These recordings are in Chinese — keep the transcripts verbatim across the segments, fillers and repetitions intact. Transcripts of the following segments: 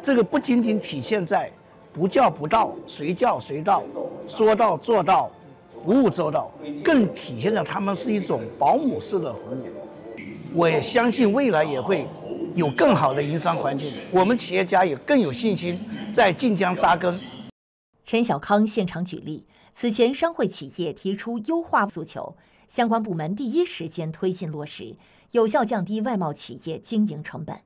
这个不仅仅体现在不叫不到，随叫随到，说到做到，服务周到，更体现了他们是一种保姆式的服务。我也相信未来也会有更好的营商环境，我们企业家也更有信心在晋江扎根。 陈小康现场举例，此前商会企业提出优化诉求，相关部门第一时间推进落实，有效降低外贸企业经营成本。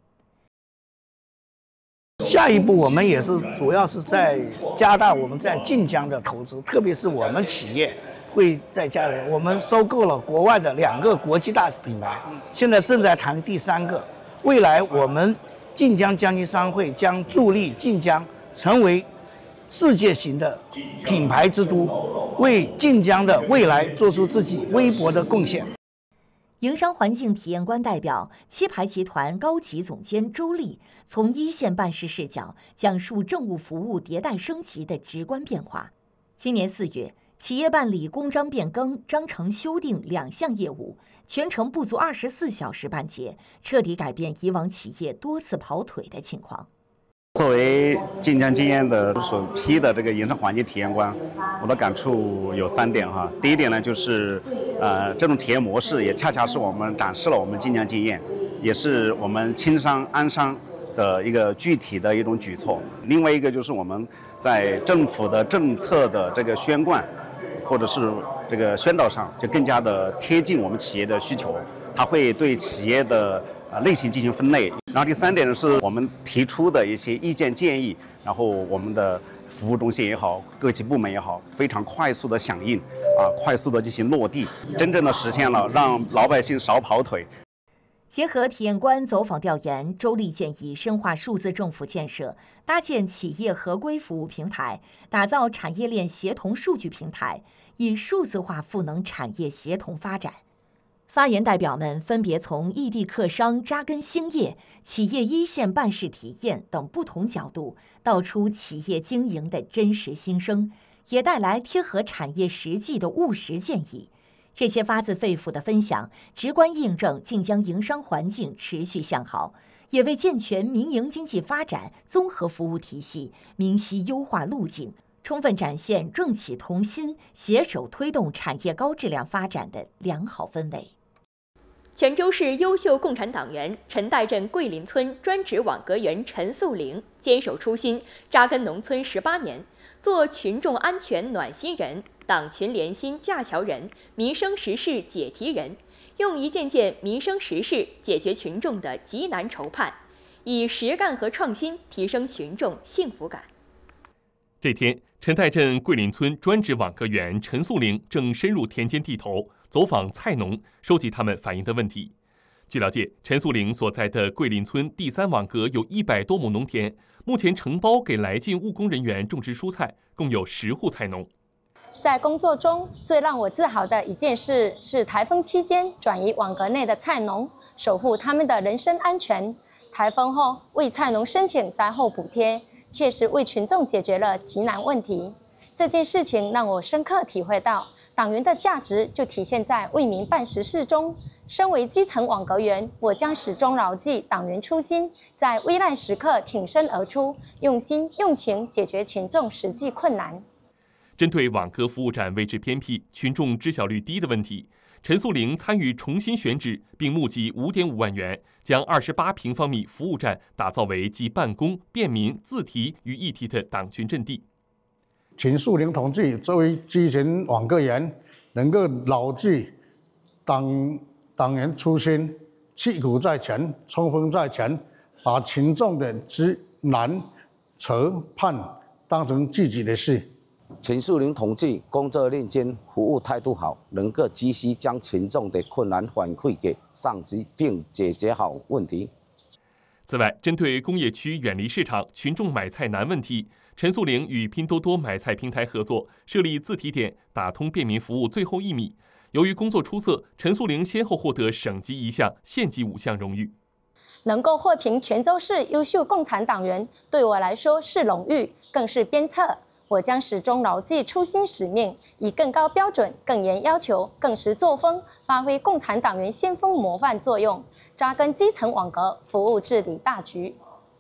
下一步我们也是主要是在加大我们在晋江的投资，特别是我们企业会在加人，我们收购了国外的两个国际大品牌，现在正在谈第三个。未来我们晋江江津商会将助力晋江成为世界型的品牌之都，为晋江的未来做出自己微薄的贡献。 营商环境体验官代表七牌集团高级总监周丽从一线办事视角讲述政务服务迭代升级的直观变化。今年四月，企业办理公章变更、章程修订两项业务，全程不足二十四小时办结，彻底改变以往企业多次跑腿的情况。 作为晋江经验的首批的这个营商环境体验官，我的感触有三点哈。第一点呢，就是呃这种体验模式也恰恰是我们展示了我们晋江经验，也是我们轻商安商的一个具体的一种举措。另外一个就是我们在政府的政策的这个宣贯或者是这个宣导上，就更加的贴近我们企业的需求，它会对企业的呃类型进行分类。然后第三点呢，是我们提出的一些意见建议，然后我们的服务中心也好，各级部门也好，非常快速的响应，啊，快速的进行落地，真正的实现了让老百姓少跑腿。 结合体验官走访调研，周丽建议深化数字政府建设，搭建企业合规服务平台，打造产业链协同数据平台，以数字化赋能产业协同发展。发言代表们分别从异地客商扎根兴业、企业一线办事体验等不同角度，道出企业经营的真实心声，也带来贴合产业实际的务实建议。这些发自肺腑的分享，直观印证晋江营商环境持续向好，也为健全民营经济发展综合服务体系明晰优化路径，充分展现政企同心、携手推动产业高质量发展的良好氛围。 泉州市优秀共产党员陈岱镇桂林村专职网格员陈素玲坚守初心，扎根农村十八年，做群众安全暖心人、党群联心架桥人、民生时事解题人，用一件件民生实事解决群众的急难愁盼，以实干和创新提升群众幸福感。 这天，陈岱镇桂林村专职网格员陈素玲正深入田间地头，走访菜农，收集他们反映的问题。据了解，陈素玲所在的桂林村第三网格有一百多亩农田，目前承包给来晋务工人员种植蔬菜，共有十户菜农。 在工作中，最让我自豪的一件事是台风期间转移网格内的菜农，守护他们的人身安全。台风后为菜农申请灾后补贴，切实为群众解决了急难问题。这件事情让我深刻体会到，党员的价值就体现在为民办实事中。身为基层网格员，我将始终牢记党员初心，在危难时刻挺身而出，用心用情解决群众实际困难。 针对网格服务站位置偏僻、群众知晓率低的问题，陈素玲参与重新选址，并募集 五点五万元，将二十八平方米服务站打造为集办公、便民、自提于一体的党群阵地。 陈素玲同志作为基层网格员，能够牢记党党员初心，气骨在前，冲锋在前，把群众的急难愁盼当成自己的事。 陈素玲同志工作认真，服务态度好，能够及时将群众的困难反馈给上级，并解决好问题。 此外，针对工业区远离市场、群众买菜难问题，陈素玲与拼多多买菜平台合作，设立自提点，打通便民服务最后一米。由于工作出色，陈素玲先后获得省级一项、县级五项荣誉。 能够获评泉州市优秀共产党员，对我来说是荣誉，更是鞭策。我将始终牢记初心使命，以更高标准、更严要求、更实作风，发挥共产党员先锋模范作用，扎根基层网格，服务治理大局。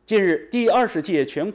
近日，第二十届全国